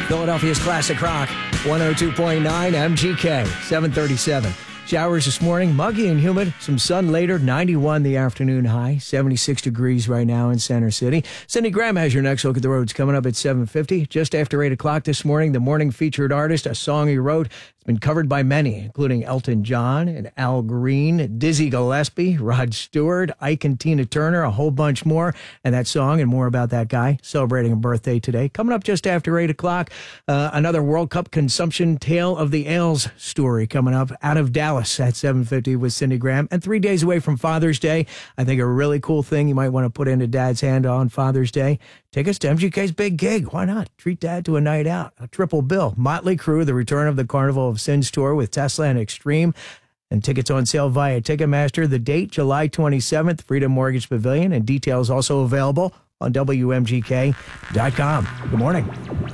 Philadelphia's Classic Rock, 102.9 MGK, 737. Showers this morning, muggy and humid. Some sun later, 91 the afternoon high, 76 degrees right now in Center City. Cindy Graham has your next look at the roads coming up at 7:50. Just after 8 o'clock this morning, the morning featured artist, a song he wrote. It's been covered by many, including Elton John and Al Green, Dizzy Gillespie, Rod Stewart, Ike and Tina Turner, a whole bunch more. And that song and more about that guy celebrating a birthday today. Coming up just after 8 o'clock, another World Cup consumption Tale of the Ales story coming up out of Dallas at 7:50 with Cindy Graham. And 3 days away from Father's Day, I think a really cool thing you might want to put into Dad's hand on Father's Day. Tickets to MGK's big gig. Why not? Treat Dad to a night out. A triple bill. Motley Crue, the return of the Carnival of Sins tour with Tesla and Extreme. And tickets on sale via Ticketmaster. The date, July 27th, Freedom Mortgage Pavilion. And details also available on WMGK.com. Good morning.